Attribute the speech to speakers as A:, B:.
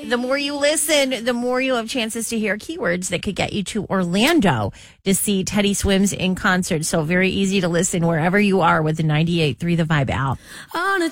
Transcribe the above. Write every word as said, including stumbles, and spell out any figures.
A: the more you listen, the more you have chances to hear keywords that could get you to Orlando to see Teddy Swims in concert. So very easy to listen wherever you are with the ninety-eight point three The Vibe app. On a